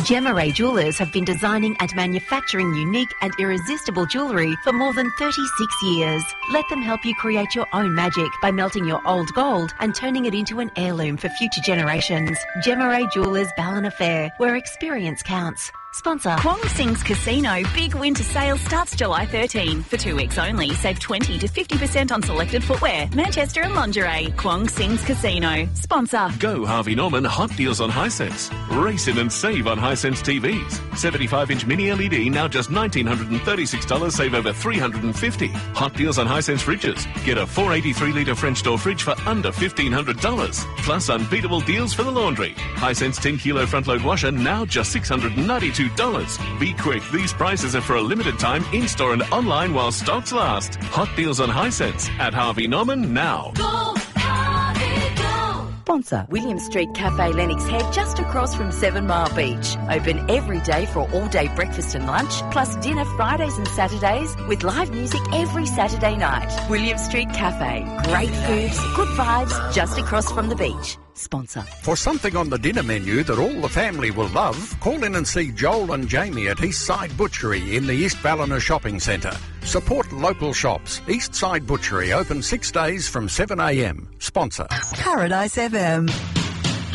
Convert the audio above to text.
Gemma Ray Jewellers have been designing and manufacturing unique and irresistible jewellery for more than 36 years. Let them help you create your own magic by melting your old gold and turning it into an heirloom for future generations. Gemma Ray Jewellers, Ballina Fair, where experience counts. Sponsor Kwong Sing's Casino Big Winter Sale starts July 13. For 2 weeks only, save 20 to 50% on selected footwear, Manchester and lingerie. Kwong Sing's Casino. Sponsor Go Harvey Norman hot deals on Hisense. Race in and save on Hisense TVs. 75-inch mini LED now just $1,936, save over $350. Hot deals on Hisense fridges. Get a 483-litre French door fridge for under $1,500. Plus unbeatable deals for the laundry. Hisense 10-kilo front-load washer now just $692. Be quick, these prices are for a limited time in-store and online while stocks last. Hot deals on Hisense at Harvey Norman now. Go, Harvey, go. Sponsor William Street Cafe Lennox Head, just across from 7 Mile Beach. Open every day for all-day breakfast and lunch, plus dinner Fridays and Saturdays with live music every Saturday night. William Street Cafe. Great foods, good vibes, just across from the beach. Sponsor. For something on the dinner menu that all the family will love, call in and see Joel and Jamie at Eastside Butchery in the East Ballina Shopping Centre. Support local shops. Eastside Butchery open 6 days from 7 a.m. Sponsor. Paradise FM.